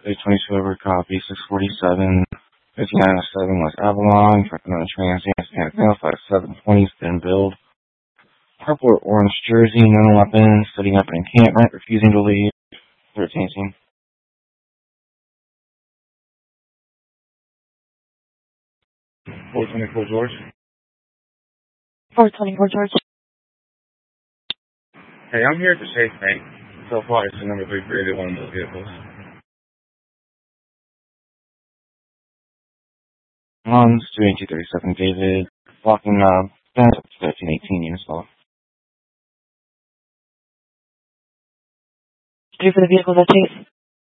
22 over copy, 647, 5907 West Avalon, tracking on the transient, Santa Fe, 5720, spin build. Purple or orange jersey, no weapons, setting up an encampment, refusing to leave, 1318. 424 George. 424 George. Hey, I'm here at the Chase Bank. So far, it's the number 3 created one of those vehicles. Student 237 David, blocking, 1318 units below. 3 for the vehicle, that's Chase.